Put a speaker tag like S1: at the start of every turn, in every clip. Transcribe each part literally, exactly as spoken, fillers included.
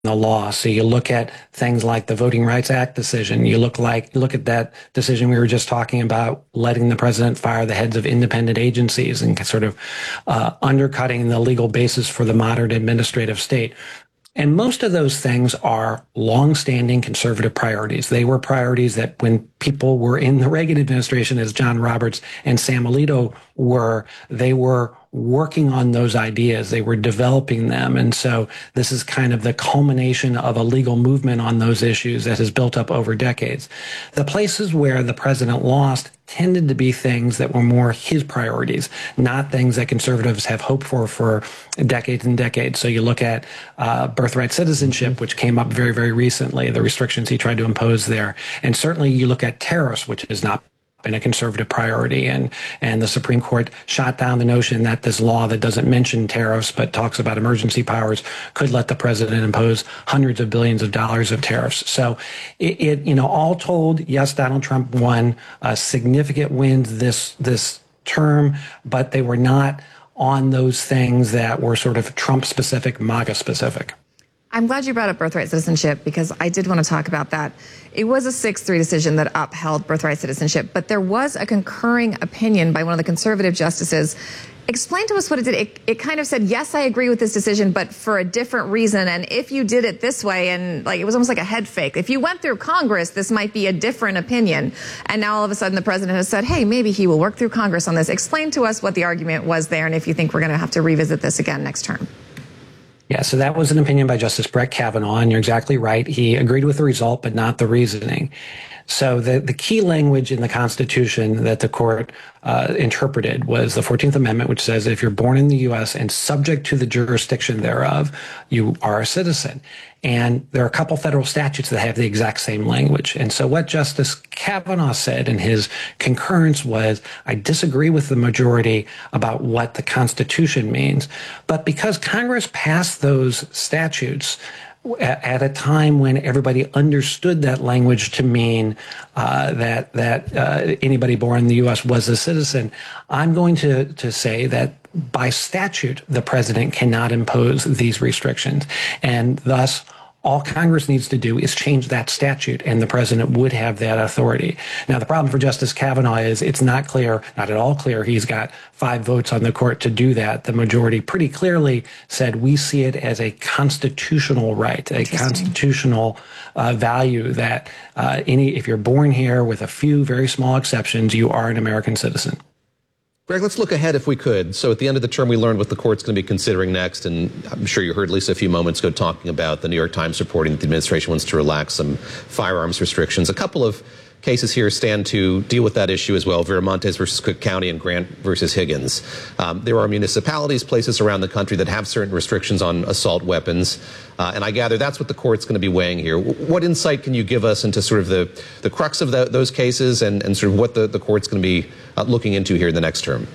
S1: the law. So you look at things like the Voting Rights Act decision. You look like look at that decision we were just talking about, letting the president fire the heads of independent agencies and sort of uh, undercutting the legal basis for the modern administrative state. And most of those things are longstanding conservative priorities. They were priorities that when people were in the Reagan administration, as John Roberts and Sam Alito were, they were working on those ideas. They were developing them. And so this is kind of the culmination of a legal movement on those issues that has built up over decades. The places where the president lost tended to be things that were more his priorities, not things that conservatives have hoped for for decades and decades. So you look at uh, birthright citizenship, which came up very, very recently, the restrictions he tried to impose there. And certainly you look at tariffs, which is not been a conservative priority, and and the Supreme Court shot down the notion that this law that doesn't mention tariffs but talks about emergency powers could let the president impose hundreds of billions of dollars of tariffs. So it, it you know, all told, yes, Donald Trump won uh, significant wins this this term, but they were not on those things that were sort of Trump specific, MAGA specific.
S2: I'm glad you brought up birthright citizenship, because I did want to talk about that. It was a six three decision that upheld birthright citizenship, but there was a concurring opinion by one of the conservative justices. Explain to us what it did. It, it kind of said, yes, I agree with this decision, but for a different reason. And if you did it this way, and like it was almost like a head fake. If you went through Congress, this might be a different opinion. And now all of a sudden the president has said, hey, maybe he will work through Congress on this. Explain to us what the argument was there, and if you think we're going to have to revisit this again next term.
S1: Yeah, so that was an opinion by Justice Brett Kavanaugh, and you're exactly right. He agreed with the result, but not the reasoning. So the, the key language in the Constitution that the court uh, interpreted was the fourteenth Amendment, which says if you're born in the U S and subject to the jurisdiction thereof, you are a citizen. And there are a couple federal statutes that have the exact same language. And so what Justice Kavanaugh said in his concurrence was, I disagree with the majority about what the Constitution means. But because Congress passed those statutes at a time when everybody understood that language to mean uh, that that uh, anybody born in the U S was a citizen, I'm going to, to say that by statute, the president cannot impose these restrictions. And thus, all Congress needs to do is change that statute, and the president would have that authority. Now, the problem for Justice Kavanaugh is it's not clear, not at all clear, he's got five votes on the court to do that. The majority pretty clearly said we see it as a constitutional right, a constitutional uh, value that uh, any if you're born here with a few very small exceptions, you are an American citizen.
S3: Greg, let's look ahead if we could. So at the end of the term, we learned what the court's going to be considering next. And I'm sure you heard Lisa a few moments ago talking about the New York Times reporting that the administration wants to relax some firearms restrictions. A couple of cases here stand to deal with that issue as well. Viramontes versus Cook County and Grant versus Higgins. Um, there are municipalities, places around the country that have certain restrictions on assault weapons. Uh, and I gather that's what the court's going to be weighing here. What insight can you give us into sort of the, the crux of the, those cases and, and sort of what the, the court's going to be uh, looking into here in the next term?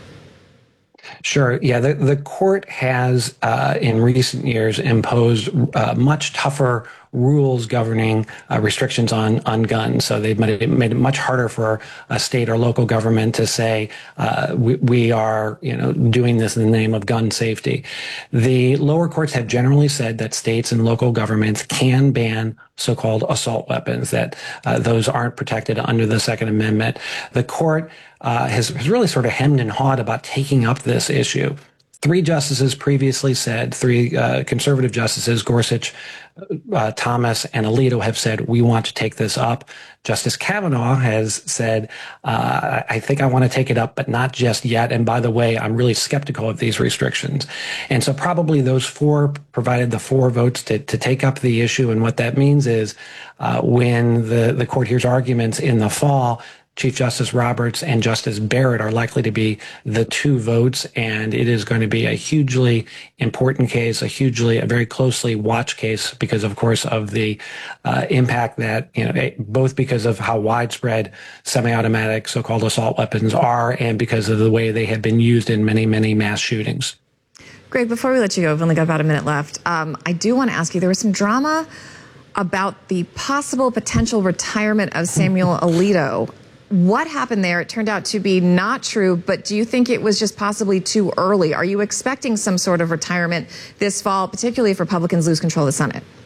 S1: Sure. Yeah, the, the court has uh, in recent years imposed uh, much tougher rules governing uh, restrictions on, on guns. So they've made it, made it much harder for a state or local government to say uh, we, we are, you know, doing this in the name of gun safety. The lower courts have generally said that states and local governments can ban so-called assault weapons, that uh, those aren't protected under the Second Amendment. The court uh, has, has really sort of hemmed and hawed about taking up this issue. Three justices previously said, three uh, conservative justices, Gorsuch, uh, Thomas, and Alito, have said, we want to take this up. Justice Kavanaugh has said, uh, I think I want to take it up, but not just yet. And by the way, I'm really skeptical of these restrictions. And so probably those four provided the four votes to, to take up the issue. And what that means is uh, when the, the court hears arguments in the fall, Chief Justice Roberts and Justice Barrett are likely to be the two votes, and it is going to be a hugely important case, a hugely, a very closely watched case because, of course, of the uh, impact that, you know, both because of how widespread semi-automatic so-called assault weapons are and because of the way they have been used in many, many mass shootings.
S2: Greg, before we let you go, we've only got about a minute left. Um, I do want to ask you, there was some drama about the possible potential retirement of Samuel Alito. What happened there? It turned out to be not true, but do you think it was just possibly too early? Are you expecting some sort of retirement this fall, particularly if Republicans lose control of the Senate?